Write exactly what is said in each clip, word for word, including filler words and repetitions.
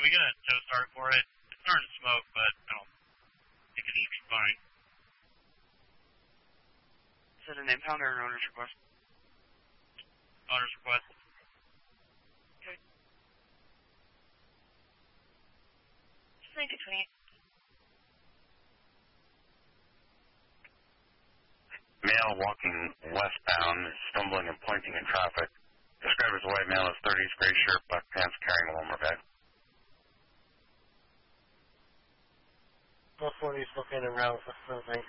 we get a tow start for it? It's starting to smoke, but I don't think it should be fine. Is it an impound or an owner's request? Owner's request. Okay. Just nineteen twenty-eight. Male walking westbound, stumbling and pointing in traffic. Described as a white male, is thirties, gray shirt, black pants, carrying a Walmart bag. four forty is located around for thanks.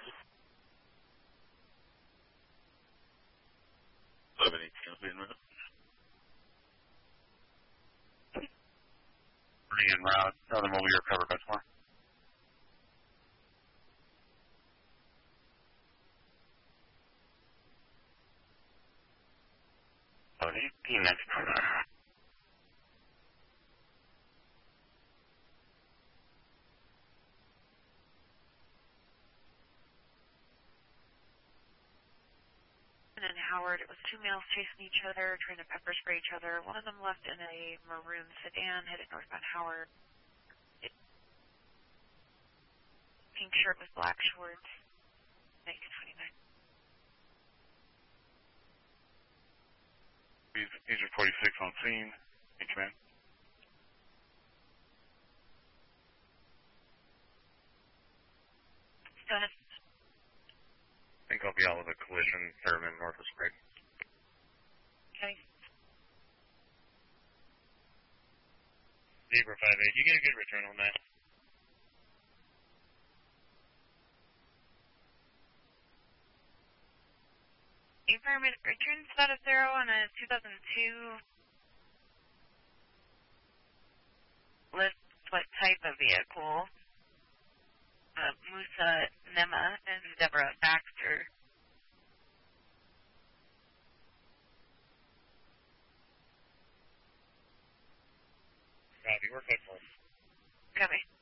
eleven eighteen will be in route. Pretty en route. Other mobile you're covered by tomorrow. eleven eighteen next. And Howard, it was two males chasing each other, trying to pepper spray each other. One of them left in a maroon sedan, headed northbound Howard. It, pink shirt with black shorts. nineteen twenty-nine. Agent forty-six on scene. In command. Go ahead. I think I'll be out with a collision, Thurman, north of Sprague. Okay. Zebra five eight, you get a good return on that. Affirmative return status zero on a two thousand two list what type of vehicle. Uh, Musa Nema and Deborah Baxter. Copy, we're faithful. Copy.